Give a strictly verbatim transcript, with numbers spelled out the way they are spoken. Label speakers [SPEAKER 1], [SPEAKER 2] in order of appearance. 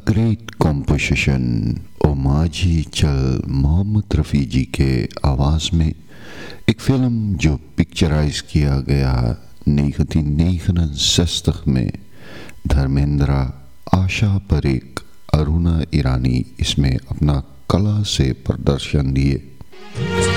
[SPEAKER 1] Great composition ओ माझी चल मोहम्मद रफ़ी जी के आवाज़ में एक फ़िल्म जो पिक्चराइज किया गया उन्नीस में धर्मेंद्र, आशा परेख, अरुणा ईरानी इसमें अपना कला से प्रदर्शन दिए।